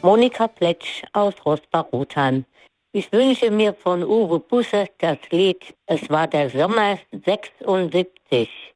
Monika Pletsch aus Rosbach-Rotheim. Ich wünsche mir von Uwe Busse das Lied "Es war der Sommer 76".